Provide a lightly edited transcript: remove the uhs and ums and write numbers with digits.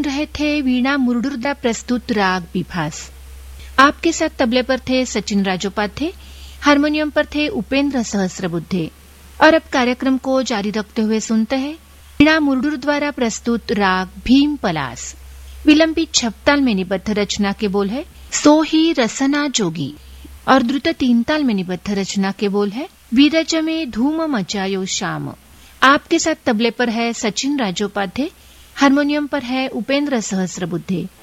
रहे थे वीणा मुरुडुरदा प्रस्तुत राग विभास। आपके साथ तबले पर थे सचिन राजोपाध्याय, हारमोनियम पर थे उपेंद्र सहस्रबुद्धे। और अब कार्यक्रम को जारी रखते हुए सुनते हैं वीणा मुरुडुर द्वारा प्रस्तुत राग भीम पलास। विलंबित छपताल में निबद्ध रचना के बोल है सो ही रसना जोगी और द्रुत तीन ताल में निबद्ध रचना के बोल है वीरज में धूम मचायो शाम। आपके साथ तबले पर है सचिन राजोपाध्याय, हारमोनियम पर है उपेंद्र सहस्रबुद्धे।